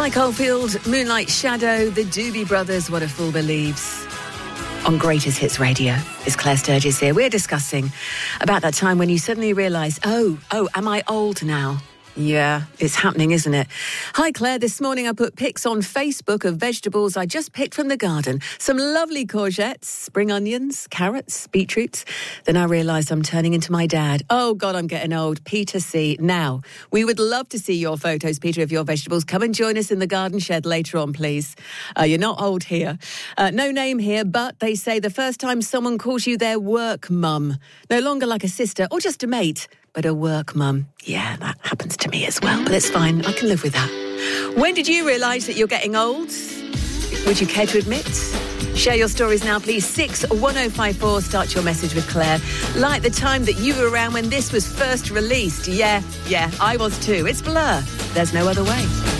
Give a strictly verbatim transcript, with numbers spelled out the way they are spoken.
Mike Oldfield, Moonlight Shadow, the Doobie Brothers, What a Fool Believes. On Greatest Hits Radio, it's Claire Sturgis here. We're discussing about that time when you suddenly realise, oh, oh, am I old now? Yeah, it's happening, isn't it? Hi, Claire. This morning I put pics on Facebook of vegetables I just picked from the garden. Some lovely courgettes, spring onions, carrots, beetroots. Then I realised I'm turning into my dad. Oh, God, I'm getting old. Peter C. Now, we would love to see your photos, Peter, of your vegetables. Come and join us in the garden shed later on, please. Uh, you're not old here. Uh, no name here, but they say the first time someone calls you their work mum, no longer like a sister or just a mate, but a work mum. Yeah, that happens to me as well, but it's fine. I can live with that. When did you realise that you're getting old? Would you care to admit? Share your stories now, please. six one oh five four. Start your message with Claire. Like the time that you were around when this was first released. Yeah, yeah, I was too. It's Blur. There's no other way.